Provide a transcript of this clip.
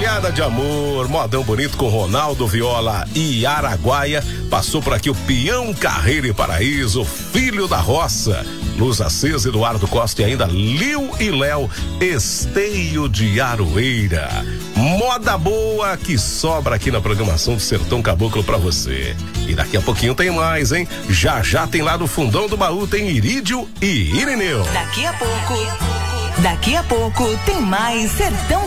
Cheiada de amor, modão bonito com Ronaldo Viola e Araguaia. Passou por aqui o Peão Carreira e Paraíso, Filho da Roça, Luz Acesa, Eduardo Costa e ainda Liu e Léo, Esteio de Aroeira. Moda boa que sobra aqui na programação do Sertão Caboclo pra você. E daqui a pouquinho tem mais, hein? Já tem lá no fundão do baú, tem Irídio e Irineu. Daqui a pouco tem mais Sertão